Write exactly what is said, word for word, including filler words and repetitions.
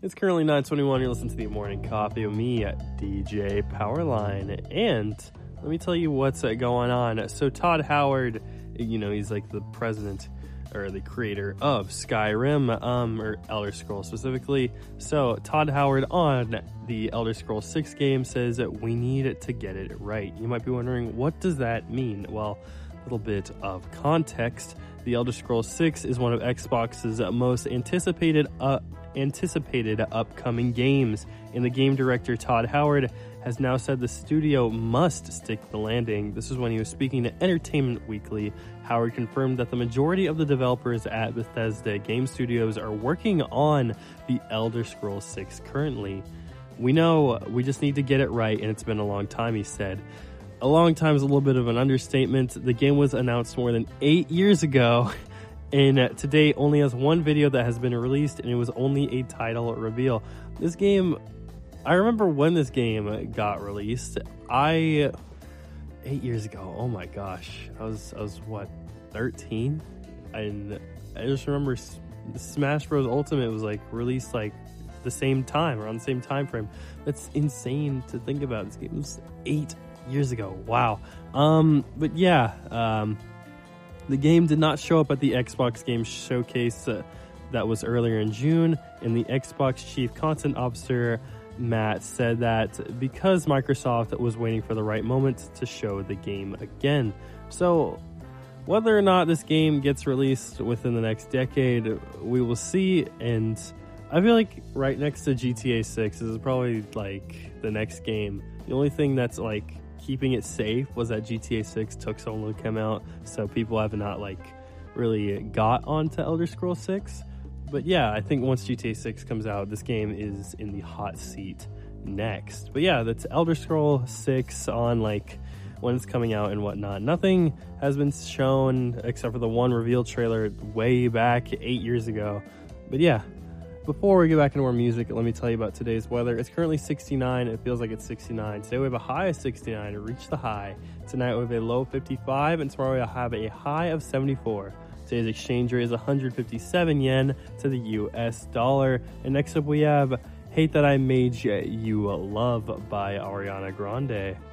It's currently nine twenty-one. You're listening to the Morning Coffee with me, D J Powerline. And let me tell you what's going on. So Todd Howard, you know, he's like the president or the creator of Skyrim, um, or Elder Scrolls specifically. So Todd Howard on the Elder Scrolls six game says that we need to get it right. You might be wondering, what does that mean? Well, a little bit of context. The Elder Scrolls six is one of Xbox's most anticipated uh, anticipated upcoming games, and the game director Todd Howard has now said the studio must stick the landing. This is when he was speaking to Entertainment Weekly. Howard confirmed that the majority of the developers at Bethesda Game Studios are working on the Elder Scrolls six currently. We know we just need to get it right, and it's been a long time, he said. A long time is a little bit of an understatement. The game was announced more than eight years ago, and to date only has one video that has been released, and it was only a title reveal. This game, I remember when this game got released. I eight years ago. Oh my gosh, I was I was what thirteen, and I just remember Smash Bros. Ultimate was like released like the same time, around the same time frame. That's insane to think about. This game was eight years ago. Wow. Um, but yeah, um, the game did not show up at the Xbox Game Showcase uh, that was earlier in June, and the Xbox Chief Content Officer Matt said that because Microsoft was waiting for the right moment to show the game again. So whether or not this game gets released within the next decade, we will see. And I feel like right next to G T A six is probably like the next game. The only thing that's like keeping it safe was that G T A six took so long to come out, so people have not like really got onto Elder Scrolls six. But yeah, I think once G T A six comes out, this game is in the hot seat next. But yeah, that's Elder Scrolls six on like when it's coming out and whatnot. Nothing has been shown except for the one reveal trailer way back eight years ago. But yeah, before we get back into our music, let me tell you about today's weather. It's currently sixty-nine. It feels like it's sixty-nine. Today we have a high of sixty-nine. It reached the high. Tonight we have a low of fifty-five, and tomorrow we'll have a high of seventy-four. Today's exchange rate is one hundred fifty-seven yen to the U S dollar. And next up we have Hate That I Made You Love by Ariana Grande.